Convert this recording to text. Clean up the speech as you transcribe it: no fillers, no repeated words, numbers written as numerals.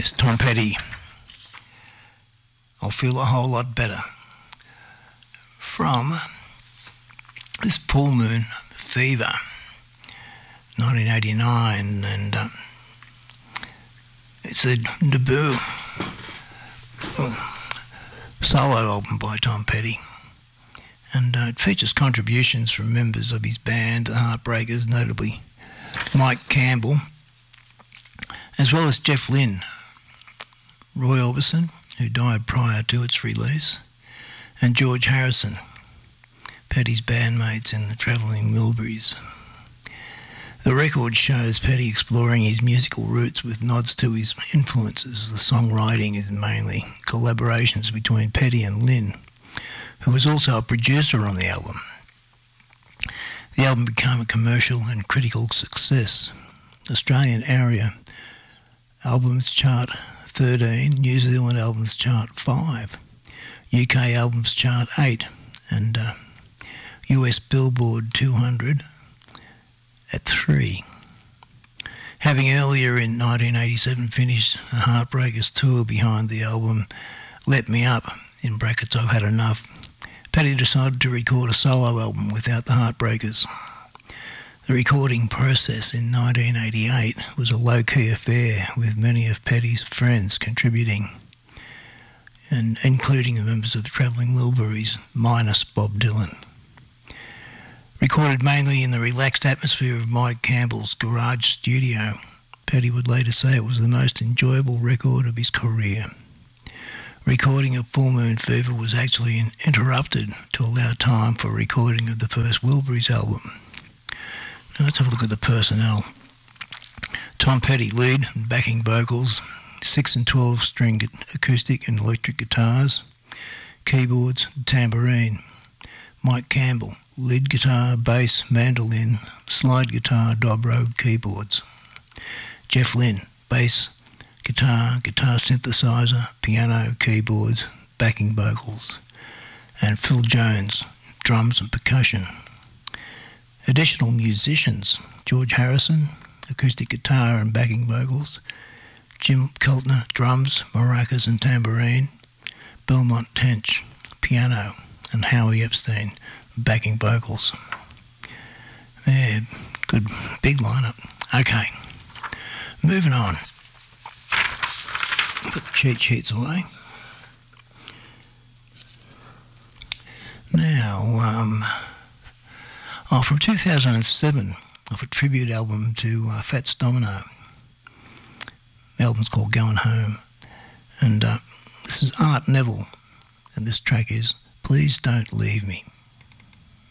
Yes, Tom Petty. I'll feel a whole lot better. From this Full Moon Fever, 1989, and it's a debut solo album by Tom Petty, and it features contributions from members of his band, the Heartbreakers, notably Mike Campbell, as well as Jeff Lynne, Roy Orbison, who died prior to its release, and George Harrison, Petty's bandmates in the Travelling Wilburys. The record shows Petty exploring his musical roots with nods to his influences. The songwriting is mainly collaborations between Petty and Lynne, who was also a producer on the album. The album became a commercial and critical success. Australian area albums chart 13, New Zealand albums chart 5, UK albums chart 8, and US Billboard 200 at 3. Having earlier in 1987 finished the Heartbreakers tour behind the album Let Me Up, in brackets I've Had Enough, Petty decided to record a solo album without the Heartbreakers. The recording process in 1988 was a low-key affair, with many of Petty's friends contributing, and including the members of the Travelling Wilburys, minus Bob Dylan. Recorded mainly in the relaxed atmosphere of Mike Campbell's garage studio, Petty would later say it was the most enjoyable record of his career. Recording of Full Moon Fever was actually interrupted to allow time for recording of the first Wilburys album. Now let's have a look at the personnel. Tom Petty, lead and backing vocals, 6 and 12 string acoustic and electric guitars, keyboards, tambourine. Mike Campbell, lead guitar, bass, mandolin, slide guitar, dobro, keyboards. Jeff Lynne, bass, guitar synthesizer, piano, keyboards, backing vocals. And Phil Jones, drums and percussion. Additional musicians: George Harrison, acoustic guitar and backing vocals, Jim Keltner, drums, maracas and tambourine, Belmont Tench, piano, and Howie Epstein, backing vocals. Yeah, good big lineup. Okay, moving on. Put the cheat sheets away. Now, from 2007, of a tribute album to Fats Domino. The album's called Going Home. And this is Art Neville, and this track is Please Don't Leave Me.